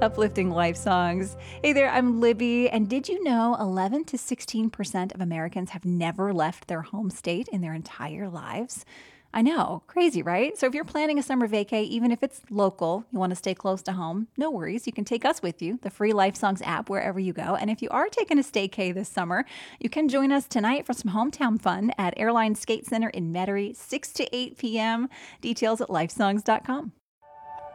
Uplifting life songs. Hey there, I'm Libby. And did you know 11 to 16% of Americans have never left their home state in their entire lives? I know, crazy, right? So if you're planning a summer vacay, even if it's local, you want to stay close to home, no worries. You can take us with you, the free Life Songs app, wherever you go. And if you are taking a staycay this summer, you can join us tonight for some hometown fun at Airline Skate Center in Metairie, 6 to 8 p.m. Details at lifesongs.com.